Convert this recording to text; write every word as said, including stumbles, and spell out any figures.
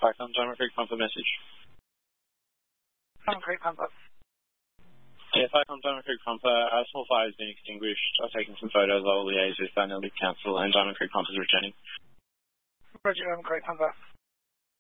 FACOM, Diamond Creek Pumper message. Diamond Creek Pumper. Yeah, FACOM, Diamond Creek Pumper. A small fire has been extinguished. I've taken some photos. I will liaise with Vanelli Council and Diamond Creek Pumpers returning. Roger, Diamond Creek Pumper.